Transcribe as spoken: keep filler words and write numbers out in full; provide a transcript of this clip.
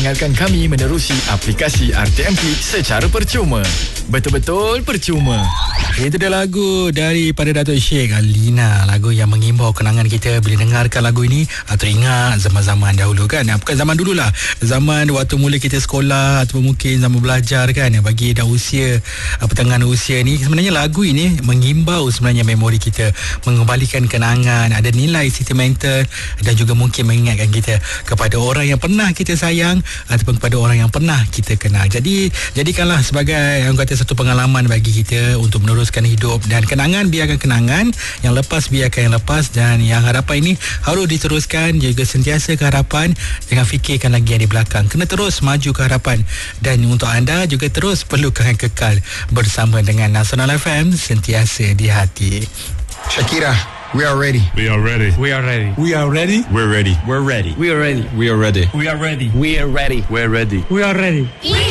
mendengarkan kami menerusi aplikasi R T M P secara percuma. Betul-betul percuma. Itu dia lagu daripada Datuk Sheikh Alina, lagu yang mengimbau kenangan kita bila dengarkan lagu ini. Atau ingat zaman-zaman dahulu kan, bukan zaman dulu lah, zaman waktu mula kita sekolah atau mungkin zaman belajar kan, bagi dah usia pertengahan usia ni, sebenarnya lagu ini mengimbau sebenarnya memori kita, mengembalikan kenangan, ada nilai sentimental dan juga mungkin mengingatkan kita kepada orang yang pernah kita sayang ataupun kepada orang yang pernah kita kenal. Jadi jadikanlah sebagai yang kata satu pengalaman bagi kita untuk meneruskan hidup, dan kenangan biarkan kenangan, yang lepas biarkan yang lepas, dan yang harapan ini harus diteruskan, juga sentiasa ke harapan, jangan fikirkan lagi yang di belakang, kena terus maju ke harapan. Dan untuk anda juga terus perlukan kekal bersama dengan Nasional F M, sentiasa di hati. Shakira, we are ready. We are ready. We are ready. We are ready. We're ready. We're ready. We are ready. We are ready. We are ready. We are ready. We're ready. We are ready. We are ready.